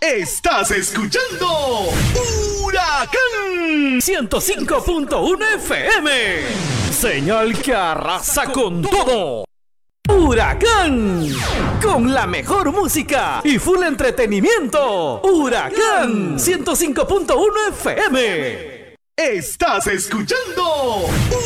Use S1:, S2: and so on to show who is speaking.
S1: Estás escuchando Huracán
S2: 105.1 FM. Señal que arrasa con todo. Huracán, con la mejor música y full entretenimiento. Huracán 105.1 FM.
S1: Estás escuchando